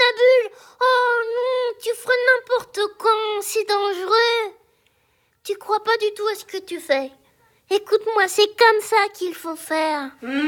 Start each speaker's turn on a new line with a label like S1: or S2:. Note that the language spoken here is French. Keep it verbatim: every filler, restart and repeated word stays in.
S1: funambule. Oh non, tu ferais n'importe quand, c'est dangereux. Tu crois pas du tout à ce que tu fais. Écoute-moi, c'est comme ça qu'il faut faire.